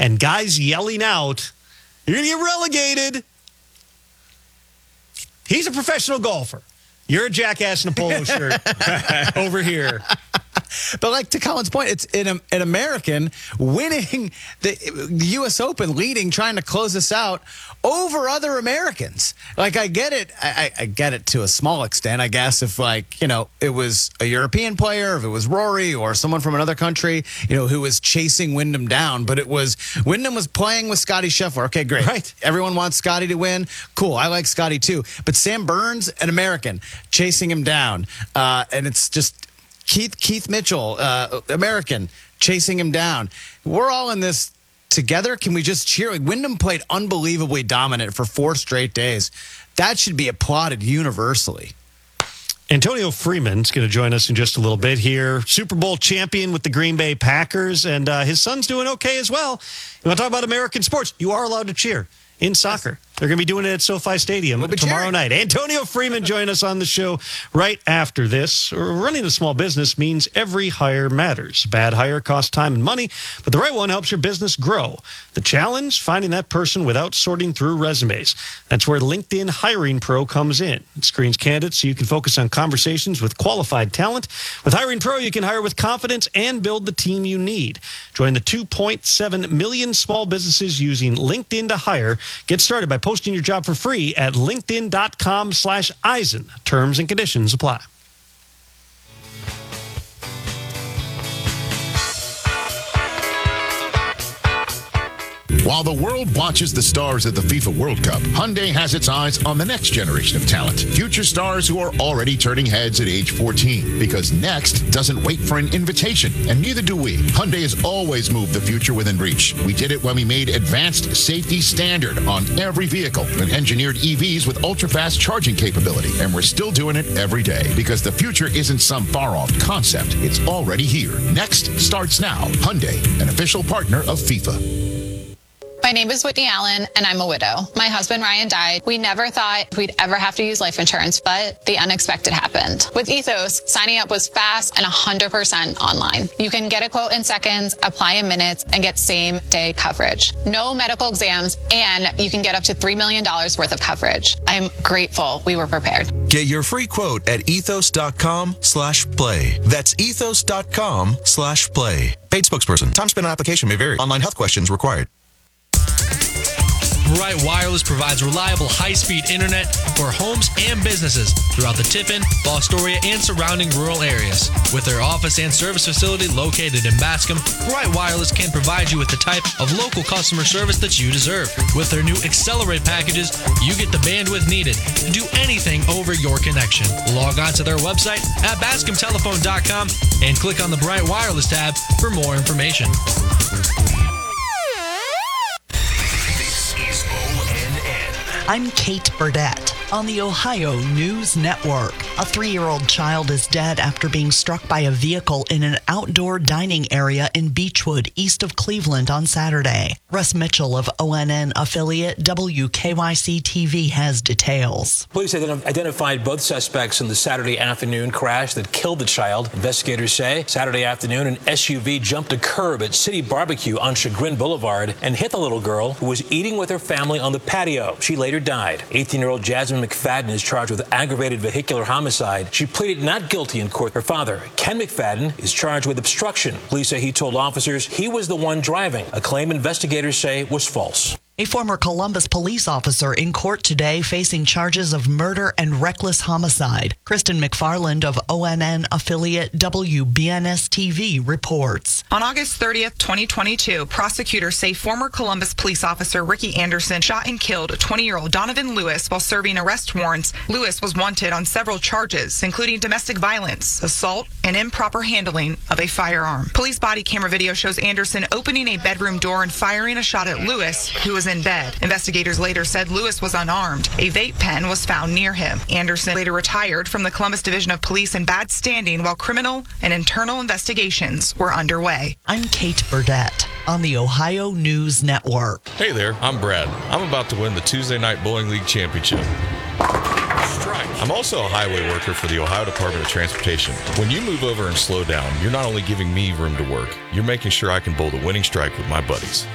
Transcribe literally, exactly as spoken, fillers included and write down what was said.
and guys yelling out, "You're going to get relegated." He's a professional golfer. You're a jackass in a polo shirt over here. But like to Colin's point, it's an, an American winning the, the U S Open, leading, trying to close this out over other Americans. Like I get it, I, I get it to a small extent, I guess. If like you know, it was a European player, if it was Rory or someone from another country, you know, who was chasing Wyndham down. But it was Wyndham was playing with Scotty Scheffler. Okay, great. Right. Everyone wants Scotty to win. Cool. I like Scotty too. But Sam Burns, an American, chasing him down, uh, and it's just. Keith Keith Mitchell, uh, American, chasing him down. We're all in this together. Can we just cheer? Like, Wyndham played unbelievably dominant for four straight days. That should be applauded universally. Antonio Freeman's going to join us in just a little bit here. Super Bowl champion with the Green Bay Packers, and uh, his son's doing okay as well. You want to talk about American sports? You are allowed to cheer in soccer. They're going to be doing it at SoFi Stadium we'll tomorrow cheering. night. Antonio Freeman join us on the show right after this. Running a small business means every hire matters. Bad hire costs time and money, but the right one helps your business grow. The challenge, finding that person without sorting through resumes. That's where LinkedIn Hiring Pro comes in. It screens candidates so you can focus on conversations with qualified talent. With Hiring Pro, you can hire with confidence and build the team you need. Join the two point seven million small businesses using LinkedIn to hire. Get started by posting your job for free at linkedin.com slash Eisen. Terms and conditions apply. While the world watches the stars at the FIFA World Cup, Hyundai has its eyes on the next generation of talent. Future stars who are already turning heads at age fourteen. Because next doesn't wait for an invitation, and neither do we. Hyundai has always moved the future within reach. We did it when we made advanced safety standard on every vehicle and engineered E Vs with ultra-fast charging capability. And we're still doing it every day because the future isn't some far-off concept. It's already here. Next starts now. Hyundai, an official partner of FIFA. My name is Whitney Allen, and I'm a widow. My husband, Ryan, died. We never thought we'd ever have to use life insurance, but the unexpected happened. With Ethos, signing up was fast and one hundred percent online. You can get a quote in seconds, apply in minutes, and get same-day coverage. No medical exams, and you can get up to three million dollars worth of coverage. I'm grateful we were prepared. Get your free quote at ethos.com slash play. That's ethos.com slash play. Paid spokesperson. Time spent on application may vary. Online health questions required. Bright Wireless provides reliable high-speed internet for homes and businesses throughout the Tiffin, Fostoria, and surrounding rural areas. With their office and service facility located in Bascom, Bright Wireless can provide you with the type of local customer service that you deserve. With their new Accelerate packages, you get the bandwidth needed to do anything over your connection. Log on to their website at bascom telephone dot com and click on the Bright Wireless tab for more information. I'm Kate Burdett on the Ohio News Network. A three-year-old child is dead after being struck by a vehicle in an outdoor dining area in Beechwood, east of Cleveland on Saturday. Russ Mitchell of O N N affiliate W K Y C T V has details. Police identified both suspects in the Saturday afternoon crash that killed the child. Investigators say Saturday afternoon, an S U V jumped a curb at City Barbecue on Chagrin Boulevard and hit the little girl who was eating with her family on the patio. She later died. eighteen-year-old Jasmine McFadden is charged with aggravated vehicular homicide. She pleaded not guilty in court. Her father, Ken McFadden, is charged with obstruction. Police say he told officers he was the one driving, a claim investigators say was false. A former Columbus police officer in court today facing charges of murder and reckless homicide. Kristen McFarland of O N N affiliate W B N S T V reports. On August thirtieth, twenty twenty-two, prosecutors say former Columbus police officer Ricky Anderson shot and killed twenty-year-old Donovan Lewis while serving arrest warrants. Lewis was wanted on several charges, including domestic violence, assault, and improper handling of a firearm. Police body camera video shows Anderson opening a bedroom door and firing a shot at Lewis, who was in bed. Investigators later said Lewis was unarmed. A vape pen was found near him. Anderson later retired from the Columbus Division of Police in bad standing while criminal and internal investigations were underway. I'm Kate Burdett on the Ohio News Network. Hey there, I'm Brad. I'm about to win the Tuesday Night Bowling League Championship. I'm also a highway worker for the Ohio Department of Transportation. When you move over and slow down, you're not only giving me room to work, you're making sure I can bowl the winning strike with my buddies.